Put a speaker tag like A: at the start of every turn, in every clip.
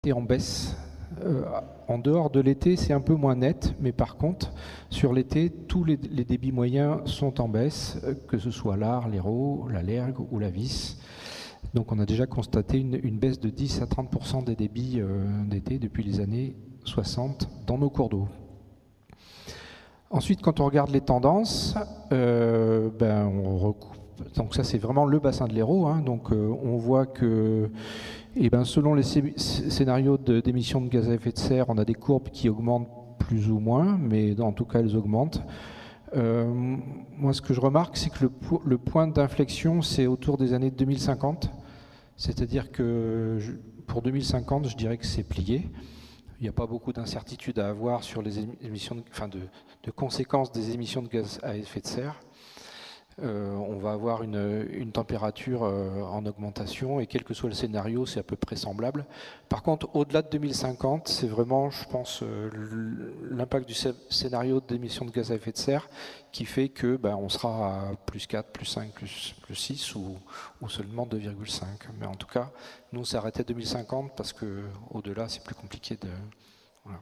A: est en baisse. En dehors de l'été, c'est un peu moins net, mais par contre, sur l'été, tous les débits moyens sont en baisse, que ce soit l'Ar, l'Hérault, la Lergue ou la Vis. Donc on a déjà constaté une baisse de 10 à 30% des débits d'été depuis les années 60 dans nos cours d'eau. Ensuite, quand on regarde les tendances, on recoupe. Donc ça, c'est vraiment le bassin de l'Hérault. Donc on voit que selon les scénarios d'émissions de gaz à effet de serre, on a des courbes qui augmentent plus ou moins, mais en tout cas, elles augmentent. Moi, ce que je remarque, c'est que le point d'inflexion, c'est autour des années 2050. C'est-à-dire que pour 2050, je dirais que c'est plié. Il n'y a pas beaucoup d'incertitudes à avoir sur les émissions, de conséquences des émissions de gaz à effet de serre. On va avoir une température en augmentation et quel que soit le scénario, c'est à peu près semblable. Par contre, au-delà de 2050, c'est vraiment, je pense, l'impact du scénario d'émissions de gaz à effet de serre qui fait que on sera à plus 4, plus 5, plus 6 ou seulement 2,5. Mais en tout cas, nous, on s'est arrêté à 2050 parce qu'au-delà, c'est plus compliqué de... Voilà.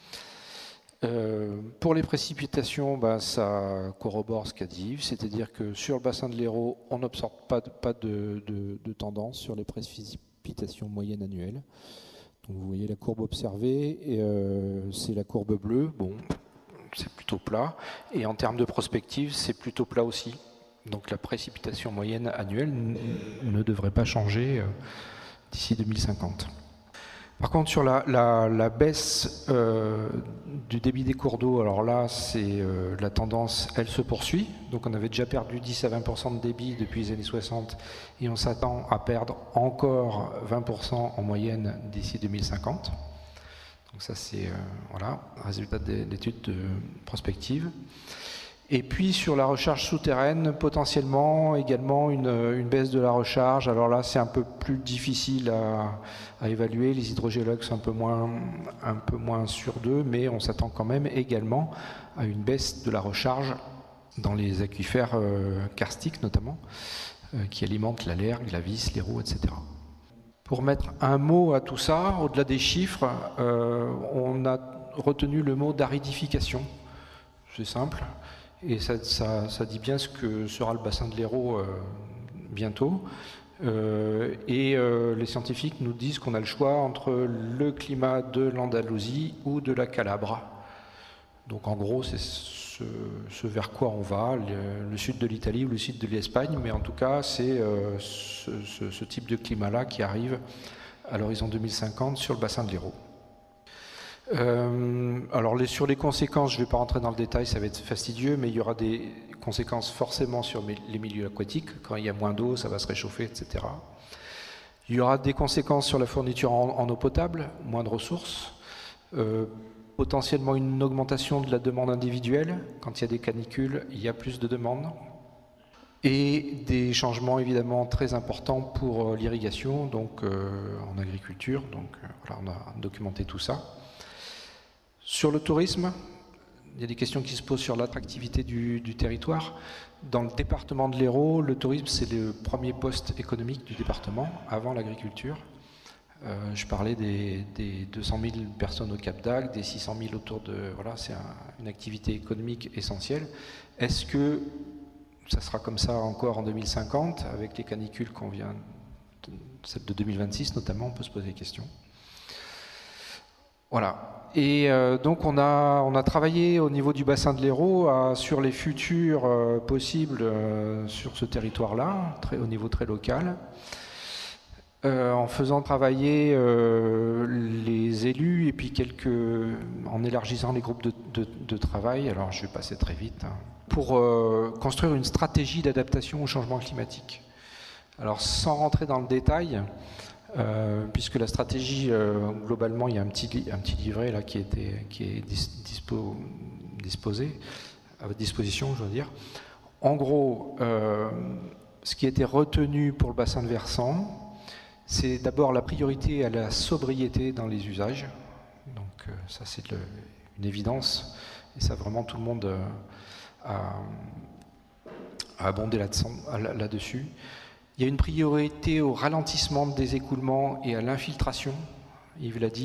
A: Pour les précipitations, ça corrobore ce qu'a dit Yves, c'est-à-dire que sur le bassin de l'Hérault, on n'observe pas de tendance sur les précipitations moyennes annuelles. Donc vous voyez la courbe observée, c'est la courbe bleue, c'est plutôt plat, et en termes de prospective, c'est plutôt plat aussi. Donc la précipitation moyenne annuelle ne devrait pas changer d'ici 2050. Par contre, sur la baisse du débit des cours d'eau, alors là, c'est la tendance, elle se poursuit. Donc on avait déjà perdu 10 à 20% de débit depuis les années 60 et on s'attend à perdre encore 20% en moyenne d'ici 2050. Donc ça, c'est résultat d'études prospectives. Et puis sur la recharge souterraine, potentiellement également une baisse de la recharge. Alors là, c'est un peu plus difficile à évaluer. Les hydrogéologues sont un peu moins sûrs d'eux, mais on s'attend quand même également à une baisse de la recharge dans les aquifères karstiques notamment, qui alimentent la Lergue, la Vis, l'Hérault, etc. Pour mettre un mot à tout ça, au-delà des chiffres, on a retenu le mot d'aridification. C'est simple. Et ça dit bien ce que sera le bassin de l'Hérault bientôt. Les scientifiques nous disent qu'on a le choix entre le climat de l'Andalousie ou de la Calabre. Donc en gros, c'est ce vers quoi on va, le sud de l'Italie ou le sud de l'Espagne, mais en tout cas, c'est ce type de climat-là qui arrive à l'horizon 2050 sur le bassin de l'Hérault. Sur les conséquences, je ne vais pas rentrer dans le détail, ça va être fastidieux, mais il y aura des conséquences forcément sur les milieux aquatiques. Quand il y a moins d'eau, ça va se réchauffer, etc. Il y aura des conséquences sur la fourniture en eau potable, moins de ressources, potentiellement une augmentation de la demande individuelle. Quand il y a des canicules, il y a plus de demandes. Et des changements évidemment très importants pour l'irrigation, donc en agriculture. Donc on a documenté tout ça. Sur le tourisme, il y a des questions qui se posent sur l'attractivité du territoire. Dans le département de l'Hérault, le tourisme, c'est le premier poste économique du département, avant l'agriculture. Je parlais des 200 000 personnes au Cap d'Agde, des 600 000 autour de... Voilà, c'est une activité économique essentielle. Est-ce que ça sera comme ça encore en 2050, avec les canicules qu'on vient... Celle de 2026 notamment, on peut se poser des questions. Voilà. Et donc on a travaillé au niveau du bassin de l'Hérault sur les futurs possibles sur ce territoire-là, au niveau très local, en faisant travailler les élus et puis en élargissant les groupes de travail. Alors je vais passer très vite, pour construire une stratégie d'adaptation au changement climatique. Alors sans rentrer dans le détail, puisque la stratégie, globalement, il y a un petit livret là, qui est disposé, à votre disposition, je veux dire. En gros, ce qui a été retenu pour le bassin de versant, c'est d'abord la priorité à la sobriété dans les usages. Donc ça, c'est une évidence, et ça, vraiment, tout le monde a abondé là-dessus. Il y a une priorité au ralentissement des écoulements et à l'infiltration Yves l'a dit.